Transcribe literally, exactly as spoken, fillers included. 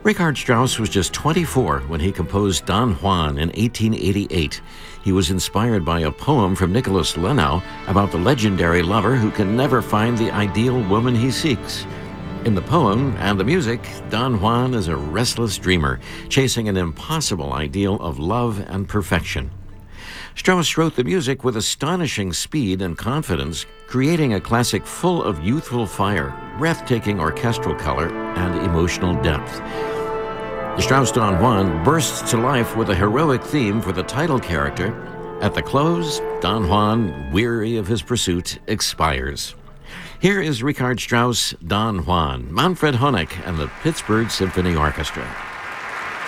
Richard Strauss was just twenty-four when he composed Don Juan in eighteen eighty-eight. He was inspired by a poem from Nicholas Lenau about the legendary lover who can never find the ideal woman he seeks. In the poem and the music, Don Juan is a restless dreamer, chasing an impossible ideal of love and perfection. Strauss wrote the music with astonishing speed and confidence, creating a classic full of youthful fire, breathtaking orchestral color, and emotional depth. The Strauss Don Juan bursts to life with a heroic theme for the title character. At the close, Don Juan, weary of his pursuit, expires. Here is Richard Strauss' Don Juan, Manfred Honeck and the Pittsburgh Symphony Orchestra.